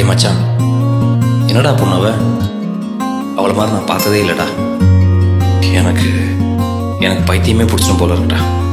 மச்சான், என்னடா பொண்ணு அவளை மாதிரி நான் பார்த்ததே இல்லைடா. எனக்கு எனக்கு பைத்தியமே பிடிச்சிடும் போல இருக்குடா.